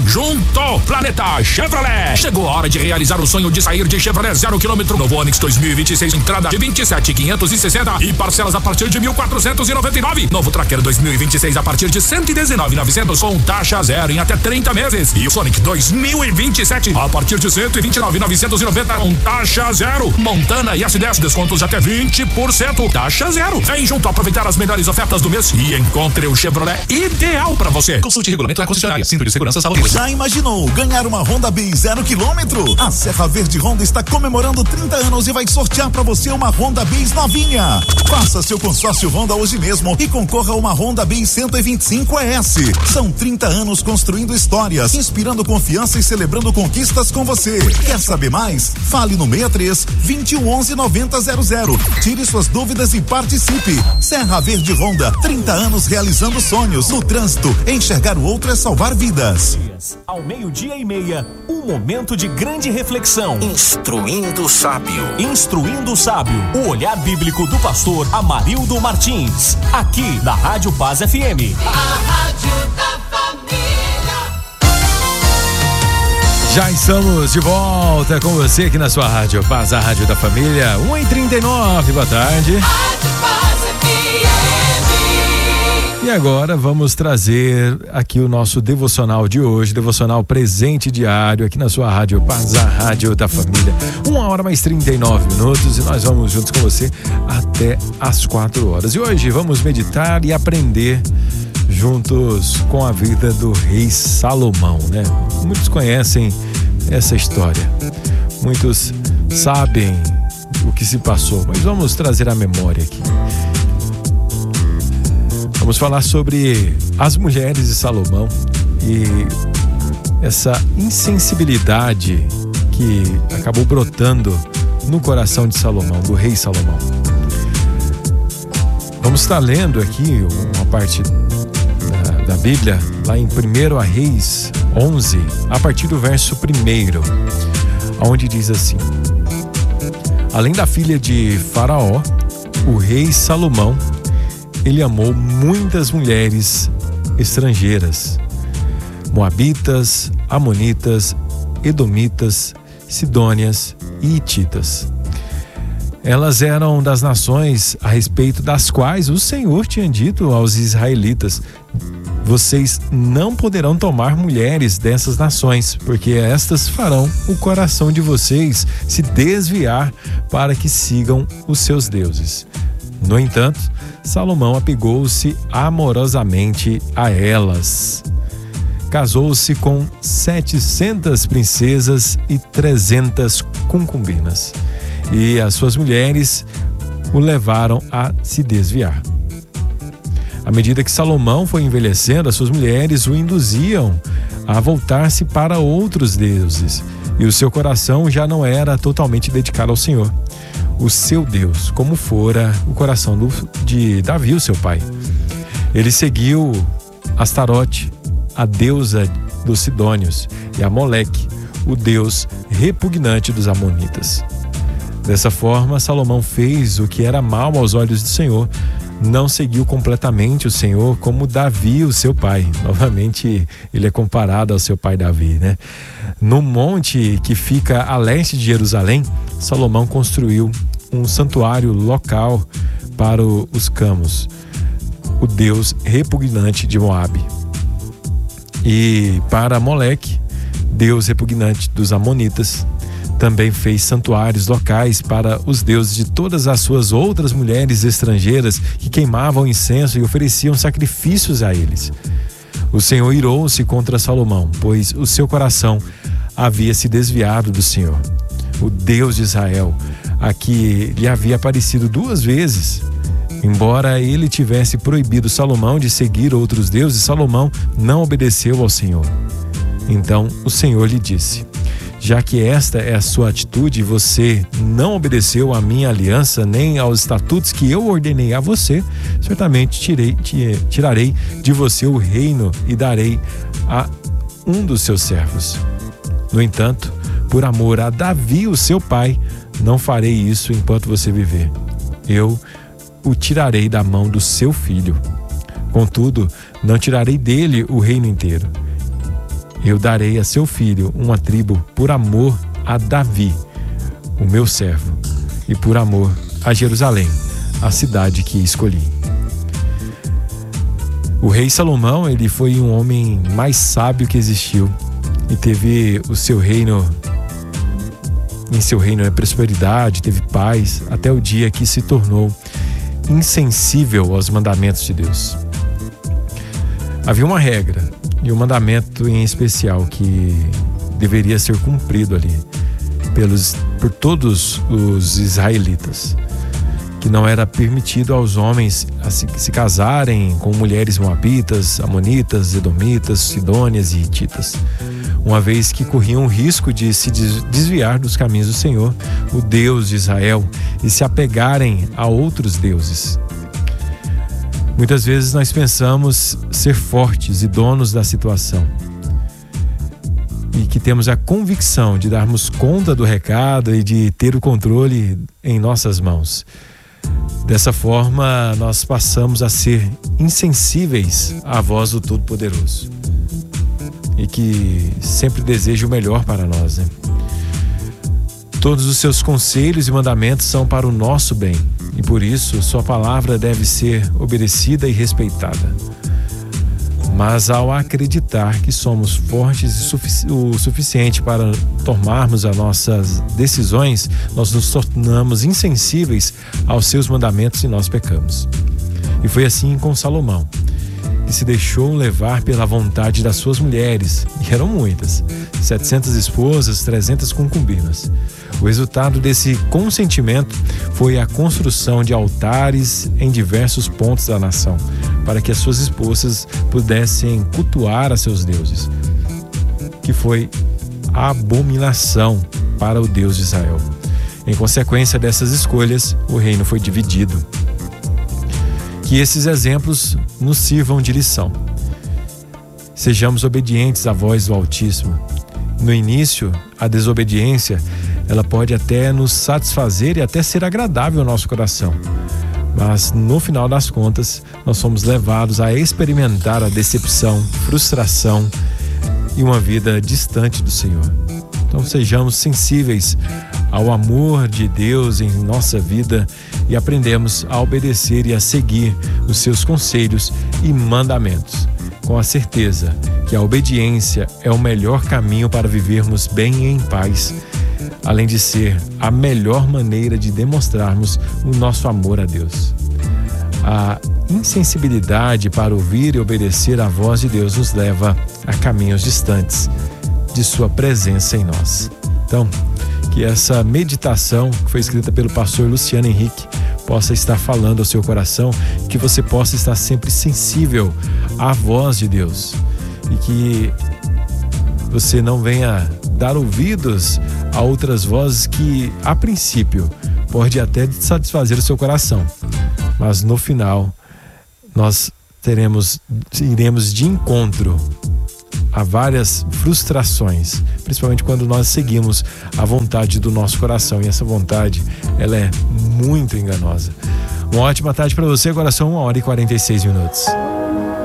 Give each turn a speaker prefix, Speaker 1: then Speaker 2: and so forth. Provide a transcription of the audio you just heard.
Speaker 1: junto. Planeta Chevrolet. Chegou a hora de realizar o sonho de sair de Chevrolet 0 km. Novo Onix 2026, entrada de 27.560 e parcelas a partir de 1.499. Novo Tracker 2026 a partir de 119.900 com taxa zero em até 30 meses. E o Sonic 2027 a partir de 129.990 com taxa zero. Montana e S10 descontos de até 20%. Taxa zero. Vem junto aproveitar as melhores ofertas do mês e encontre o Chevrolet ideal para você. Consulte regulamento da concessionária. Cinto de segurança Saúde.
Speaker 2: Já imaginou ganhar uma Honda Bis 0 km? A Serra Verde Honda está comemorando 30 anos e vai sortear para você uma Honda Bis novinha. Faça seu consórcio Honda hoje mesmo e concorra a uma Honda Bis 125 ES. São 30 anos construindo histórias, inspirando confiança e celebrando conquistas com você. Quer saber mais? Fale no 63 2111 9000. Tire suas dúvidas e participe. Serra Verde Honda, 30 anos realizando sonhos. No trânsito, enxergar o outro é salvar vidas.
Speaker 3: Ao 12:30, um momento de grande reflexão.
Speaker 4: Instruindo o Sábio.
Speaker 3: Instruindo o Sábio, o olhar bíblico do pastor Amarildo Martins, aqui na Rádio Paz FM.
Speaker 5: A Rádio da Família.
Speaker 6: Já estamos de volta com você aqui na sua Rádio Paz, a Rádio da Família, 1h39, boa tarde.
Speaker 5: Rádio Paz FM.
Speaker 6: E agora vamos trazer aqui o nosso devocional de hoje, devocional presente diário aqui na sua Rádio Paz, a Rádio da Família. 1h39 e nós vamos juntos com você até às 4h. E hoje vamos meditar e aprender juntos com a vida do rei Salomão, né? Muitos conhecem essa história, muitos sabem o que se passou, mas vamos trazer a memória aqui. Vamos falar sobre as mulheres de Salomão e essa insensibilidade que acabou brotando no coração de Salomão, do rei Salomão. Vamos estar lendo aqui uma parte da Bíblia, lá em 1 Reis 11, a partir do verso 1, onde diz assim: além da filha de Faraó, o rei Salomão, ele amou muitas mulheres estrangeiras, moabitas, amonitas, edomitas, sidônias e hititas. Elas eram das nações a respeito das quais o Senhor tinha dito aos israelitas: vocês não poderão tomar mulheres dessas nações, porque estas farão o coração de vocês se desviar para que sigam os seus deuses. No entanto, Salomão apegou-se amorosamente a elas. Casou-se com 700 princesas e 300 concubinas, e as suas mulheres o levaram a se desviar. À medida que Salomão foi envelhecendo, as suas mulheres o induziam a voltar-se para outros deuses, e o seu coração já não era totalmente dedicado ao Senhor, o seu Deus, como fora o coração de Davi, o seu pai. Ele seguiu Astarote, a deusa dos Sidônios, e a Moleque, o deus repugnante dos Amonitas. Dessa forma, Salomão fez o que era mal aos olhos do Senhor. Não seguiu completamente o Senhor como Davi, o seu pai. Novamente, ele é comparado ao seu pai Davi, né? No monte que fica a leste de Jerusalém, Salomão construiu um santuário local para os Camos, o deus repugnante de Moabe. E para Moleque, deus repugnante dos Amonitas, também fez santuários locais para os deuses de todas as suas outras mulheres estrangeiras que queimavam incenso e ofereciam sacrifícios a eles. O Senhor irou-se contra Salomão, pois o seu coração havia se desviado do Senhor, o Deus de Israel, a que lhe havia aparecido 2 vezes. Embora ele tivesse proibido Salomão de seguir outros deuses, Salomão não obedeceu ao Senhor. Então o Senhor lhe disse: já que esta é a sua atitude, você não obedeceu à minha aliança, nem aos estatutos que eu ordenei a você, certamente tirarei de você o reino e darei a um dos seus servos. No entanto, por amor a Davi, o seu pai, não farei isso enquanto você viver. Eu o tirarei da mão do seu filho. Contudo, não tirarei dele o reino inteiro. Eu darei a seu filho uma tribo por amor a Davi, o meu servo, e por amor a Jerusalém, a cidade que escolhi. O rei Salomão, ele foi um homem mais sábio que existiu e teve o seu reino, em seu reino prosperidade, teve paz, até o dia que se tornou insensível aos mandamentos de Deus. Havia uma regra e um mandamento em especial que deveria ser cumprido ali por todos os israelitas, que não era permitido aos homens se casarem com mulheres moabitas, amonitas, edomitas, sidônias e hititas, uma vez que corriam o risco de se desviar dos caminhos do Senhor, o Deus de Israel, e se apegarem a outros deuses. Muitas vezes nós pensamos ser fortes e donos da situação, e que temos a convicção de darmos conta do recado e de ter o controle em nossas mãos. Dessa forma, nós passamos a ser insensíveis à voz do Todo-Poderoso e que sempre deseja o melhor para nós, né? Todos os seus conselhos e mandamentos são para o nosso bem e por isso sua palavra deve ser obedecida e respeitada. Mas ao acreditar que somos fortes o suficiente para tomarmos as nossas decisões, nós nos tornamos insensíveis aos seus mandamentos e nós pecamos. E foi assim com Salomão, que se deixou levar pela vontade das suas mulheres, e eram muitas, 700 esposas, 300 concubinas. O resultado desse consentimento foi a construção de altares em diversos pontos da nação, para que as suas esposas pudessem cultuar a seus deuses, que foi a abominação para o Deus de Israel. Em consequência dessas escolhas, o reino foi dividido. Que esses exemplos nos sirvam de lição. Sejamos obedientes à voz do Altíssimo. No início, a desobediência, ela pode até nos satisfazer e até ser agradável ao nosso coração. Mas no final das contas, nós somos levados a experimentar a decepção, frustração e uma vida distante do Senhor. Então sejamos sensíveis ao amor de Deus em nossa vida e aprendemos a obedecer e a seguir os seus conselhos e mandamentos, com a certeza que a obediência é o melhor caminho para vivermos bem e em paz, além de ser a melhor maneira de demonstrarmos o nosso amor a Deus. A insensibilidade para ouvir e obedecer à voz de Deus nos leva a caminhos distantes de sua presença em nós. Então, que essa meditação que foi escrita pelo pastor Luciano Henrique possa estar falando ao seu coração, que você possa estar sempre sensível à voz de Deus e que você não venha dar ouvidos a outras vozes que, a princípio, pode até satisfazer o seu coração, mas no final nós iremos de encontro a várias frustrações, principalmente quando nós seguimos a vontade do nosso coração, e essa vontade, ela é muito enganosa. Uma ótima tarde para você, agora são 1h46.